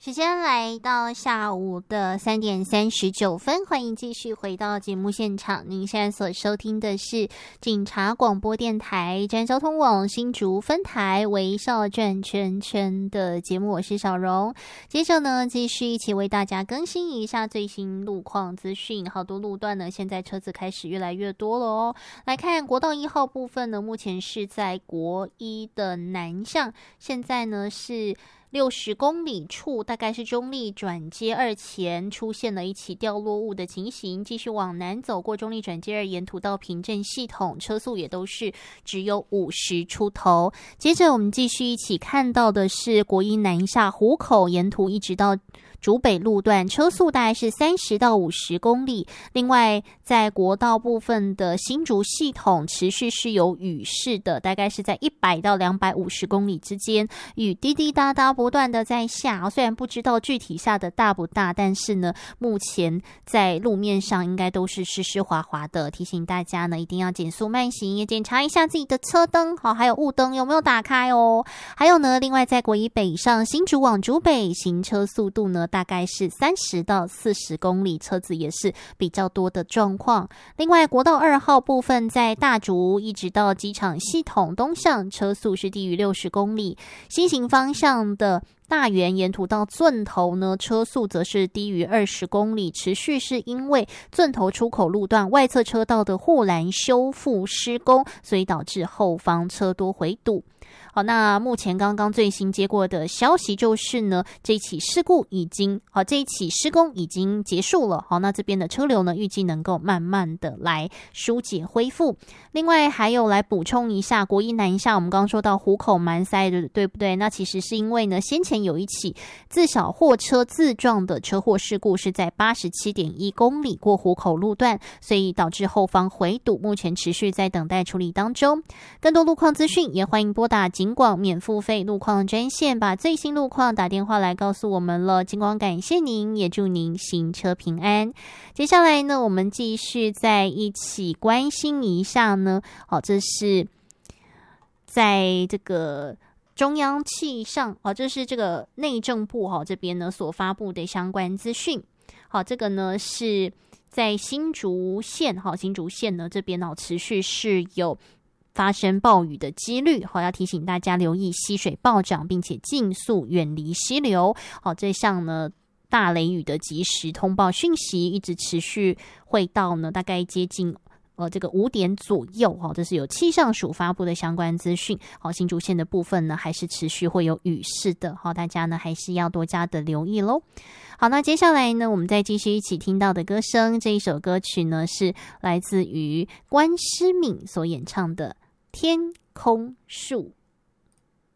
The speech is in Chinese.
时间来到下午的3点39分，欢迎继续回到节目现场。您现在所收听的是警察广播电台真交通网新竹分台微笑转圈圈的节目，我是小荣。接着呢，继续一起为大家更新一下最新路况资讯。好多路段呢，现在车子开始越来越多了哦。来看国道1号部分呢，目前是在国一的南向，现在呢是60公里处，大概是中立转接2前出现了一起掉落物的情形，继续往南走过中立转接2，沿途到平镇系统车速也都是只有50出头。接着我们继续一起看到的是国一南下湖口，沿途一直到竹北路段车速大概是30到50公里。另外在国道部分的新竹系统持续是有雨势的，大概是在100到250公里之间，雨滴滴答答不断的在下，虽然不知道具体下的大不大，但是呢目前在路面上应该都是湿湿滑滑的，提醒大家呢一定要减速慢行，也检查一下自己的车灯还有雾灯有没有打开哦。还有呢，另外在国一北上新竹往竹北行车速度呢大概是30到40公里，车子也是比较多的状况。另外国道2号部分在大竹一直到机场系统东向，车速是低于60公里，西行方向的大园沿途到圳头呢，车速则是低于20公里，持续是因为圳头出口路段外侧车道的护栏修复施工，所以导致后方车多回堵。好，那目前刚刚最新接过的消息就是呢，这一起施工已经结束了。好，那这边的车流呢，预计能够慢慢的来疏解恢复。另外还有来补充一下，国一南下我们刚刚说到湖口蛮塞的，对不对？那其实是因为呢，先前有一起自小货车自撞的车祸事故，是在87.1公里过湖口路段，所以导致后方回堵，目前持续在等待处理当中。更多路况资讯也欢迎拨打警广免付费路况专线，把最新路况打电话来告诉我们了。警广感谢您，也祝您行车平安。接下来呢，我们继续再一起关心一下呢，这是在这个中央气上，这是这个内政部这边呢所发布的相关资讯。好，这个呢是在新竹县呢这边持续是有发生暴雨的几率，要提醒大家留意溪水暴涨，并且尽速远离溪流。这项呢大雷雨的及时通报讯息一直持续会到呢大概接近这个5点左右，这是有气象署发布的相关资讯。新竹县的部分呢还是持续会有雨势的，大家呢还是要多加的留意咯。好，那接下来呢我们再继续一起听到的歌声，这一首歌曲呢是来自于关诗敏所演唱的《天空树》。